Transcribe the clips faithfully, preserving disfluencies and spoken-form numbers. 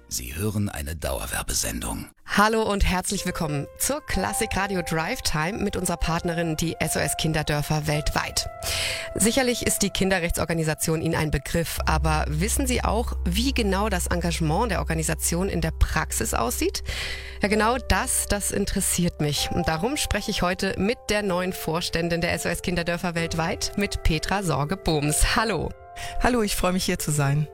Sie hören eine Dauerwerbesendung. Hallo und herzlich willkommen zur Klassik Radio Drive Time mit unserer Partnerin, die S O S Kinderdörfer weltweit. Sicherlich ist die Kinderrechtsorganisation Ihnen ein Begriff, aber wissen Sie auch, wie genau das Engagement der Organisation in der Praxis aussieht? Ja, genau das, das interessiert mich. Und darum spreche ich heute mit der neuen Vorständin der S O S Kinderdörfer weltweit, mit Petra Sorge-Bohms. Hallo. Hallo, ich freue mich hier zu sein.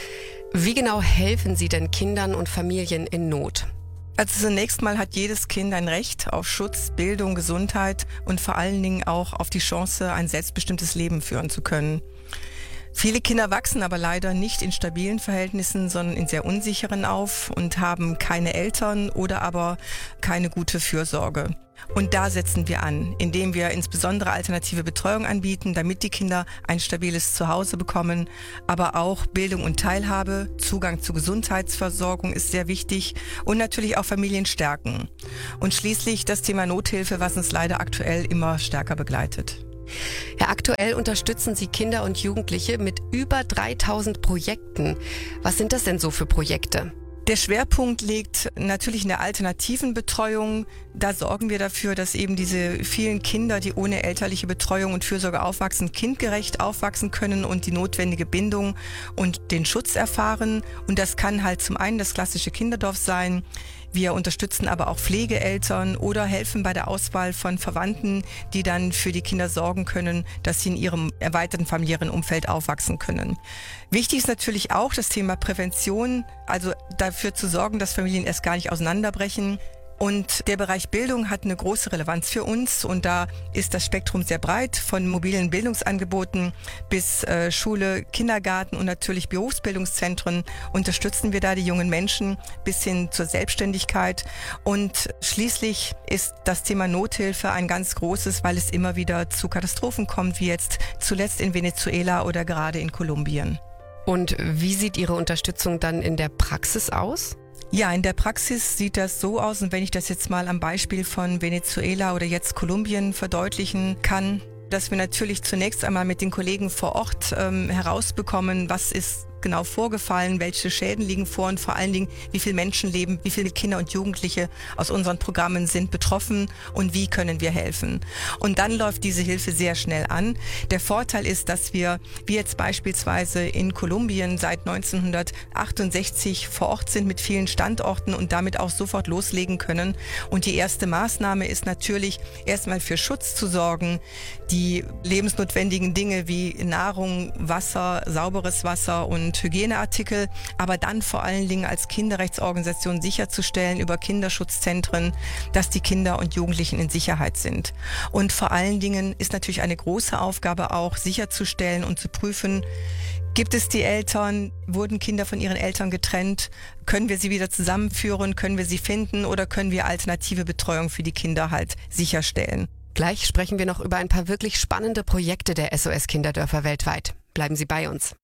Wie genau helfen Sie denn Kindern und Familien in Not? Also zunächst mal hat jedes Kind ein Recht auf Schutz, Bildung, Gesundheit und vor allen Dingen auch auf die Chance, ein selbstbestimmtes Leben führen zu können. Viele Kinder wachsen aber leider nicht in stabilen Verhältnissen, sondern in sehr unsicheren auf und haben keine Eltern oder aber keine gute Fürsorge. Und da setzen wir an, indem wir insbesondere alternative Betreuung anbieten, damit die Kinder ein stabiles Zuhause bekommen, aber auch Bildung und Teilhabe, Zugang zu Gesundheitsversorgung ist sehr wichtig und natürlich auch Familien stärken. Und schließlich das Thema Nothilfe, was uns leider aktuell immer stärker begleitet. Ja, aktuell unterstützen Sie Kinder und Jugendliche mit über dreitausend Projekten. Was sind das denn so für Projekte? Der Schwerpunkt liegt natürlich in der alternativen Betreuung. Da sorgen wir dafür, dass eben diese vielen Kinder, die ohne elterliche Betreuung und Fürsorge aufwachsen, kindgerecht aufwachsen können und die notwendige Bindung und den Schutz erfahren. Und das kann halt zum einen das klassische Kinderdorf sein. Wir unterstützen aber auch Pflegeeltern oder helfen bei der Auswahl von Verwandten, die dann für die Kinder sorgen können, dass sie in ihrem erweiterten familiären Umfeld aufwachsen können. Wichtig ist natürlich auch das Thema Prävention, also dafür zu sorgen, dass Familien erst gar nicht auseinanderbrechen. Und der Bereich Bildung hat eine große Relevanz für uns und da ist das Spektrum sehr breit, von mobilen Bildungsangeboten bis äh, Schule, Kindergarten und natürlich Berufsbildungszentren unterstützen wir da die jungen Menschen bis hin zur Selbstständigkeit. Und schließlich ist das Thema Nothilfe ein ganz großes, weil es immer wieder zu Katastrophen kommt, wie jetzt zuletzt in Venezuela oder gerade in Kolumbien. Und wie sieht Ihre Unterstützung dann in der Praxis aus? Ja, in der Praxis sieht das so aus, und wenn ich das jetzt mal am Beispiel von Venezuela oder jetzt Kolumbien verdeutlichen kann, dass wir natürlich zunächst einmal mit den Kollegen vor Ort ähm, herausbekommen, was ist genau vorgefallen, welche Schäden liegen vor und vor allen Dingen, wie viele Menschenleben, wie viele Kinder und Jugendliche aus unseren Programmen sind betroffen und wie können wir helfen. Und dann läuft diese Hilfe sehr schnell an. Der Vorteil ist, dass wir, wie jetzt beispielsweise in Kolumbien seit neunzehnhundertachtundsechzig vor Ort sind mit vielen Standorten und damit auch sofort loslegen können. Und die erste Maßnahme ist natürlich erstmal für Schutz zu sorgen, die lebensnotwendigen Dinge wie Nahrung, Wasser, sauberes Wasser und Hygieneartikel, aber dann vor allen Dingen als Kinderrechtsorganisation sicherzustellen über Kinderschutzzentren, dass die Kinder und Jugendlichen in Sicherheit sind. Und vor allen Dingen ist natürlich eine große Aufgabe auch sicherzustellen und zu prüfen, gibt es die Eltern, wurden Kinder von ihren Eltern getrennt, können wir sie wieder zusammenführen, können wir sie finden oder können wir alternative Betreuung für die Kinder halt sicherstellen. Gleich sprechen wir noch über ein paar wirklich spannende Projekte der S O S Kinderdörfer weltweit. Bleiben Sie bei uns.